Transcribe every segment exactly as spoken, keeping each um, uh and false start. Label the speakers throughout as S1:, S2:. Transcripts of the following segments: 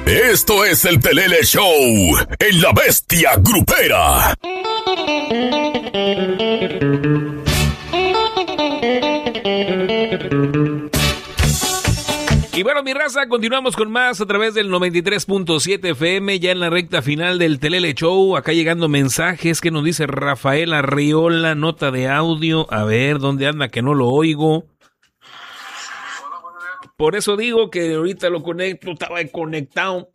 S1: Esto es el Telele Show en La Bestia Grupera.
S2: Y bueno, mi raza, continuamos con más a través del noventa y tres punto siete F M, ya en la recta final del Telele Show. Acá llegando mensajes que nos dice Rafael Arriola, nota de audio. A ver, ¿dónde anda que no lo oigo? Por eso digo que ahorita lo conecto, estaba conectado.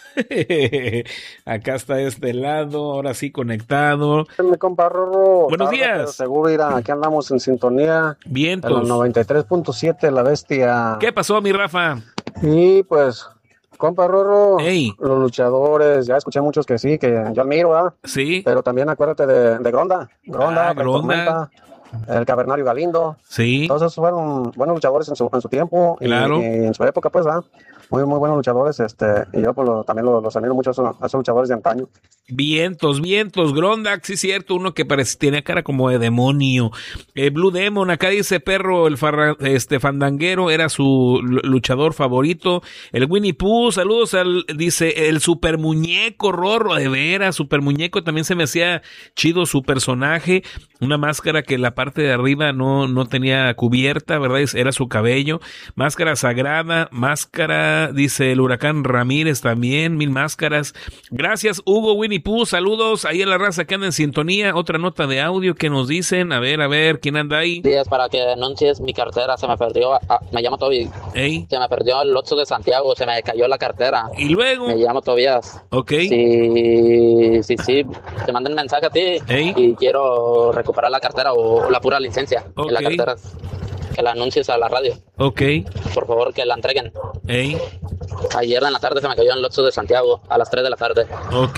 S2: Acá está este lado, ahora sí conectado.
S3: Mi compa Rorro.
S2: Buenos
S3: tarde,
S2: días.
S3: pero seguro, mira, aquí andamos en sintonía.
S2: Vientos.
S3: En los noventa y tres punto siete, La Bestia.
S2: ¿Qué pasó, mi Rafa?
S3: Y pues, compa Rorro,
S2: Ey.
S3: los luchadores, ya escuché muchos que sí, que yo admiro, ¿ah?
S2: Sí.
S3: Pero también acuérdate de, de Gronda. Gronda,
S2: Ah, Gronda.
S3: Tormenta, el Cavernario Galindo.
S2: Sí.
S3: Todos esos fueron buenos luchadores en su, en su tiempo. y-
S2: Claro.
S3: Y, en su época, pues, ¿ah? Muy, muy buenos luchadores, este, y yo pues, lo- también los, los admiro mucho a esos, a esos luchadores de antaño.
S2: Vientos, vientos, Grondax, sí cierto, uno que parece, tenía cara como de demonio. Eh, Blue Demon, acá dice Perro, el farra, este fandanguero, era su luchador favorito. El Winnie Pooh, saludos al, dice, el super muñeco, Rorro, de veras, super muñeco, también se me hacía chido su personaje. Una máscara que la parte de arriba no, no tenía cubierta, ¿verdad? Era su cabello. Máscara sagrada, máscara, dice el Huracán Ramírez también, mil máscaras. Gracias, Hugo, Winnie Pooh, saludos ahí a la raza que anda en sintonía. Otra nota de audio que nos dicen, a ver, a ver, ¿quién anda ahí?
S4: Días para que anuncies mi cartera, se me perdió, ah, me llamo Toby.
S2: Ey.
S4: Se me perdió el Oxxo de Santiago, se me cayó la cartera.
S2: Y luego,
S4: Me llamo Tobías.
S2: ok,
S4: Sí, sí, sí, te mando un mensaje a ti
S2: Ey.
S4: y quiero recuperar la cartera o la pura licencia
S2: Ok.
S4: en la cartera. Que la anuncies a la radio,
S2: ok,
S4: por favor, que la entreguen.
S2: ey,
S4: Ayer en la tarde se me cayó en el Oxxo de Santiago, a las tres de la tarde.
S2: ok.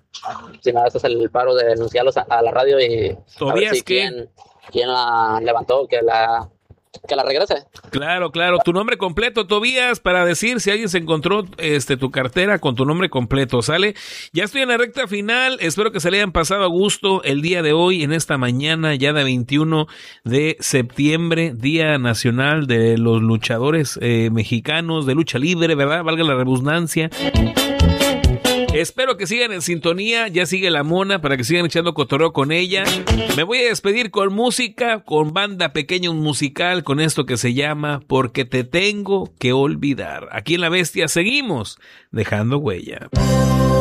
S4: Si me haces el paro de denunciarlos a, a la radio y a
S2: ¿Tobías
S4: ver si
S2: qué?
S4: quién, quién la levantó, que la, que la regrese.
S2: Claro, claro. Tu nombre completo, Tobías, para decir si alguien se encontró este tu cartera con tu nombre completo, ¿sale? Ya estoy en la recta final. Espero que se le hayan pasado a gusto el día de hoy, en esta mañana ya de veintiuno de septiembre, Día Nacional de los Luchadores eh, Mexicanos de Lucha Libre, ¿verdad? Valga la redundancia. Espero que sigan en sintonía, ya sigue la mona para que sigan echando cotorreo con ella. Me voy a despedir con música, con banda pequeña, un musical, con esto que se llama Porque te tengo que olvidar. Aquí en La Bestia seguimos dejando huella.